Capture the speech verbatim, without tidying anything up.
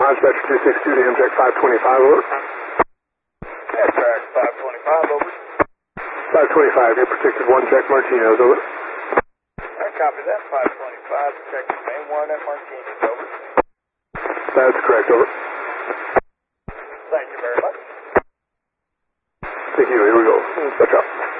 Dispatcher two six two to M J five twenty-five, over. Amtrak five twenty-five, over. five twenty-five, your predicted one check Martinez, over. I copy that, five twenty-five, check the main one at Martinez, over. That's correct, over. Thank you very much. Thank you, here we go. Let's back up.